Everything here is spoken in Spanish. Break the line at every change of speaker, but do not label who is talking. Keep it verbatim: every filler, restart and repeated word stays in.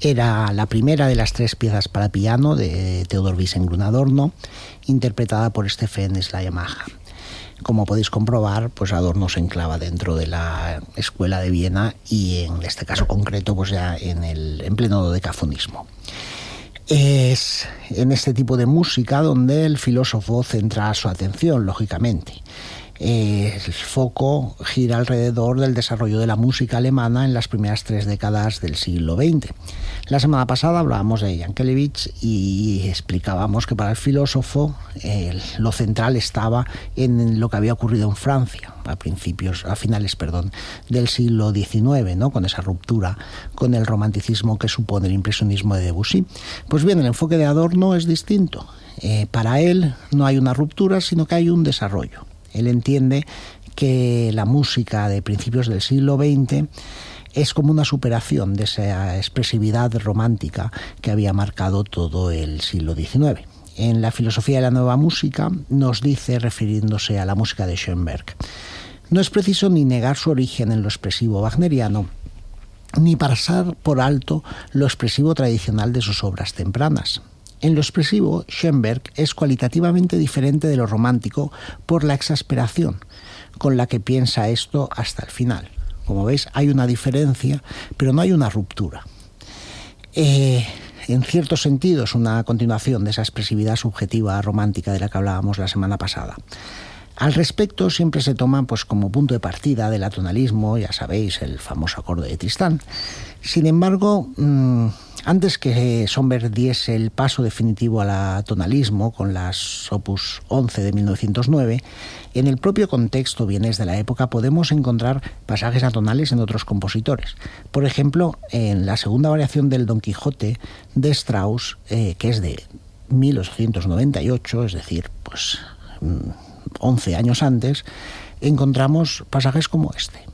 Era la primera de las tres piezas para piano de Theodor Wiesengrund-Adorno, interpretada por Stephen Schleiermacher. Como podéis comprobar, pues Adorno se enclava dentro de la escuela de Viena y en este caso concreto, pues ya en, el, en pleno dodecafonismo. Es en este tipo de música donde el filósofo centra su atención, lógicamente. El foco gira alrededor del desarrollo de la música alemana en las primeras tres décadas del siglo veinte. La semana pasada hablábamos de Yankelevich y explicábamos que para el filósofo eh, lo central estaba en lo que había ocurrido en Francia a principios, a finales, perdón, del siglo diecinueve, ¿no? Con esa ruptura con el romanticismo que supone el impresionismo de Debussy. Pues bien, el enfoque de Adorno es distinto. Eh, para él no hay una ruptura, sino que hay un desarrollo. Él entiende que la música de principios del siglo veinte es como una superación de esa expresividad romántica que había marcado todo el siglo diecinueve. En la filosofía de la nueva música nos dice, refiriéndose a la música de Schoenberg, no es preciso ni negar su origen en lo expresivo wagneriano, ni pasar por alto lo expresivo tradicional de sus obras tempranas. En lo expresivo, Schoenberg es cualitativamente diferente de lo romántico por la exasperación con la que piensa esto hasta el final. Como veis, hay una diferencia, pero no hay una ruptura. Eh, en cierto sentido, es una continuación de esa expresividad subjetiva romántica de la que hablábamos la semana pasada. Al respecto, siempre se toma pues, como punto de partida del atonalismo, ya sabéis, el famoso acorde de Tristán. Sin embargo, mmm, antes que Schoenberg diese el paso definitivo al atonalismo con las Opus once de mil novecientos nueve, en el propio contexto vienés de la época podemos encontrar pasajes atonales en otros compositores. Por ejemplo, en la segunda variación del Don Quijote de Strauss, eh, que es de mil ochocientos noventa y ocho, es decir, pues once años antes, encontramos pasajes como este.